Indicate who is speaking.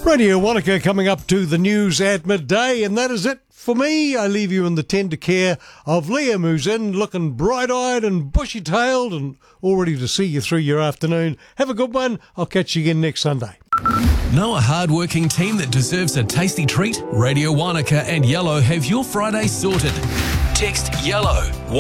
Speaker 1: Radio Wanaka coming up to the news at midday, and that is it for me. I leave you in the tender care of Liam, who's in looking bright-eyed and bushy-tailed and all ready to see you through your afternoon. Have a good one. I'll catch you again next Sunday.
Speaker 2: Know a hard-working team that deserves a tasty treat? Radio Wanaka and Yellow have your Friday sorted. Text YELLOW